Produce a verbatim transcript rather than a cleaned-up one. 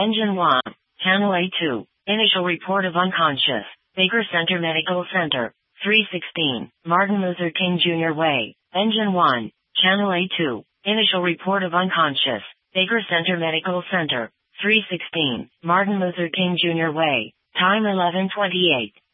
Engine one. Channel A two. Initial report of unconscious. Baker Center Medical Center. three sixteen. Martin Luther King Junior Way. Engine one. Channel A two. Initial report of unconscious. Baker Center Medical Center. three sixteen. Martin Luther King Junior Way. Time eleven twenty-eight.